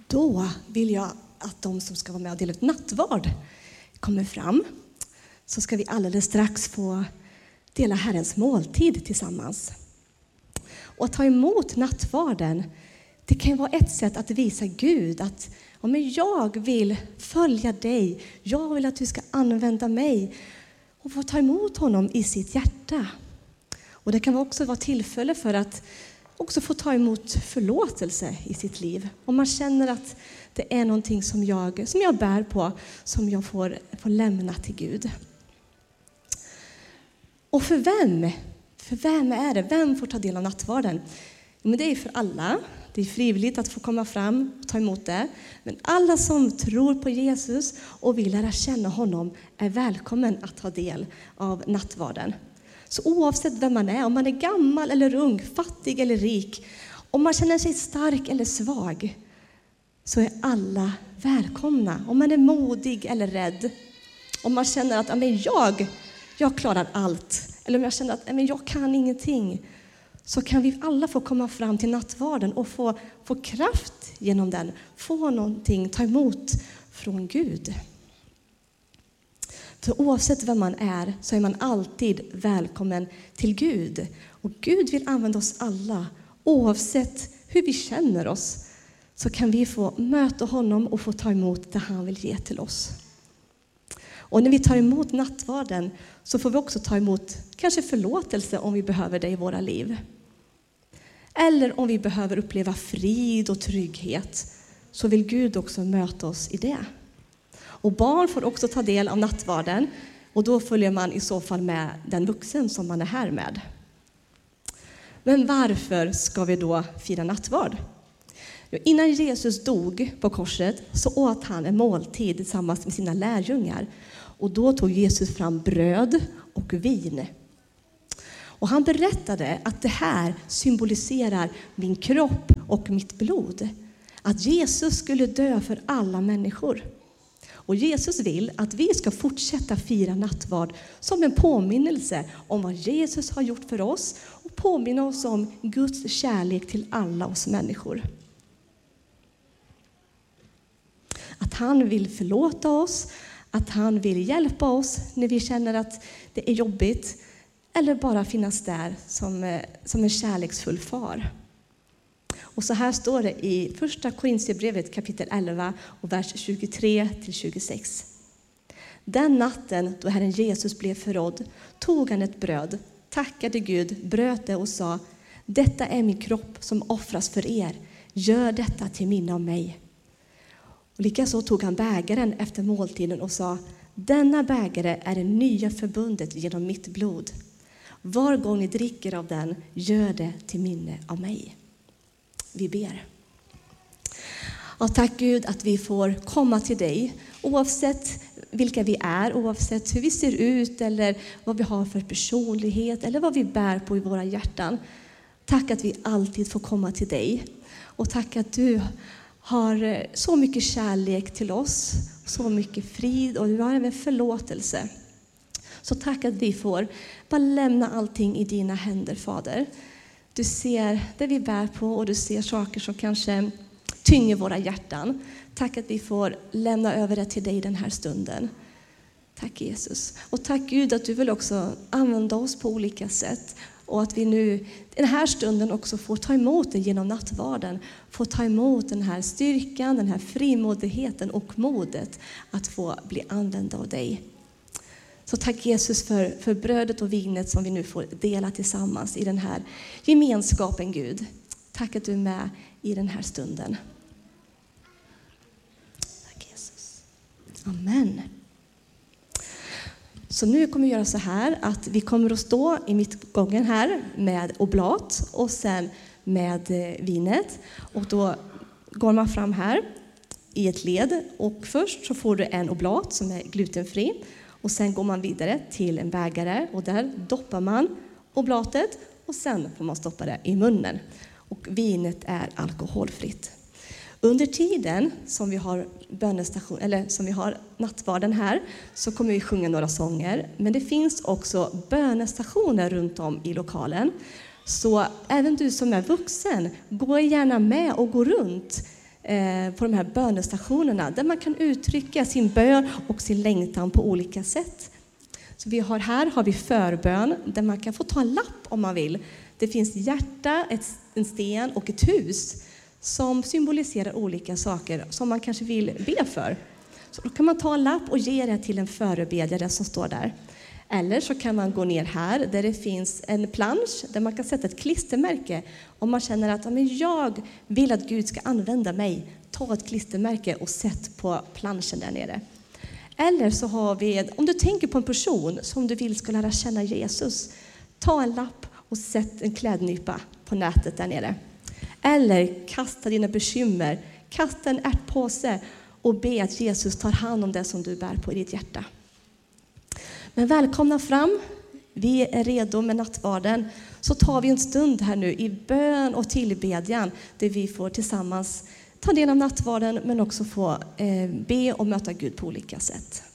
Då vill jag att de som ska vara med och dela ut nattvard kommer fram. Så ska vi alldeles strax få dela Herrens måltid tillsammans. Och att ta emot nattvarden, det kan vara ett sätt att visa Gud att men jag vill följa dig. Jag vill att du ska använda mig och få ta emot honom i sitt hjärta. Och det kan också vara tillfälle för att också få ta emot förlåtelse i sitt liv. Om man känner att det är någonting som jag bär på, som jag får lämna till Gud. Och för vem är det? Vem får ta del av nattvarden? Men det är för alla. Det är frivilligt att få komma fram och ta emot det. Men alla som tror på Jesus och vill lära känna honom är välkommen att ta del av nattvarden. Så oavsett vem man är, om man är gammal eller ung, fattig eller rik, om man känner sig stark eller svag, så är alla välkomna. Om man är modig eller rädd, om man känner att jag klarar allt, eller om jag känner att jag kan ingenting, så kan vi alla få komma fram till nattvarden och få kraft genom den. Få någonting, ta emot från Gud. För oavsett vem man är så är man alltid välkommen till Gud. Och Gud vill använda oss alla. Oavsett hur vi känner oss så kan vi få möta honom och få ta emot det han vill ge till oss. Och när vi tar emot nattvarden så får vi också ta emot kanske förlåtelse om vi behöver det i våra liv. Eller om vi behöver uppleva frid och trygghet, så vill Gud också möta oss i det. Och barn får också ta del av nattvarden, och då följer man i så fall med den vuxen som man är här med. Men varför ska vi då fira nattvard? Innan Jesus dog på korset så åt han en måltid tillsammans med sina lärjungar. Och då tog Jesus fram bröd och vin. Och han berättade att det här symboliserar min kropp och mitt blod. Att Jesus skulle dö för alla människor. Och Jesus vill att vi ska fortsätta fira nattvard som en påminnelse om vad Jesus har gjort för oss. Och påminna oss om Guds kärlek till alla oss människor. Att han vill förlåta oss. Att han vill hjälpa oss när vi känner att det är jobbigt. Eller bara finnas där som en kärleksfull far. Och så här står det i första Korinthierbrevet kapitel 11 och vers 23-26. Den natten då Herren Jesus blev förrådd tog han ett bröd, tackade Gud, bröt det och sa: detta är min kropp som offras för er. Gör detta till minne av mig. Och likaså tog han bägaren efter måltiden och sa: denna bägare är det nya förbundet genom mitt blod. Var gång ni dricker av den, gör det till minne av mig. Vi ber. Ja, tack Gud att vi får komma till dig. Oavsett vilka vi är, oavsett hur vi ser ut eller vad vi har för personlighet eller vad vi bär på i våra hjärtan. Tack att vi alltid får komma till dig. Och tack att du har så mycket kärlek till oss, så mycket frid och du har även förlåtelse. Så tack att vi får bara lämna allting i dina händer, Fader. Du ser det vi bär på och du ser saker som kanske tynger våra hjärtan. Tack att vi får lämna över det till dig den här stunden. Tack Jesus. Och tack Gud att du vill också använda oss på olika sätt. Och att vi nu den här stunden också får ta emot det genom nattvarden. Får ta emot den här styrkan, den här frimodigheten och modet att få bli använda av dig. Så tack Jesus för brödet och vinet som vi nu får dela tillsammans i den här gemenskapen, Gud. Tack att du är med i den här stunden. Tack Jesus. Amen. Så nu kommer vi göra så här att vi kommer att stå i mittgången här med oblat och sen med vinet. Och då går man fram här i ett led och först så får du en oblat som är glutenfri. Och sen går man vidare till en bägare och där doppar man oblatet och sen får man stoppa det i munnen. Och vinet är alkoholfritt. Under tiden som vi har bönestation eller som vi har nattvarden här så kommer vi sjunga några sånger. Men det finns också bönestationer runt om i lokalen. Så även du som är vuxen, gå gärna med och gå runt på de här bönestationerna där man kan uttrycka sin bön och sin längtan på olika sätt. Så här har vi förbön där man kan få ta en lapp om man vill. Det finns hjärta, en sten och ett hus som symboliserar olika saker som man kanske vill be för. Så då kan man ta en lapp och ge det till en förebedjare som står där. Eller så kan man gå ner här där det finns en plansch där man kan sätta ett klistermärke. Om man känner att jag vill att Gud ska använda mig, ta ett klistermärke och sätt på planschen där nere. Eller så har vi, om du tänker på en person som du vill ska lära känna Jesus, ta en lapp och sätt en klädnypa på nätet där nere. Eller kasta dina bekymmer, kasta en ärtpåse och be att Jesus tar hand om det som du bär på i ditt hjärta. Men välkomna fram, vi är redo med nattvarden. Så tar vi en stund här nu i bön och tillbedjan där vi får tillsammans ta del av nattvarden men också få be och möta Gud på olika sätt.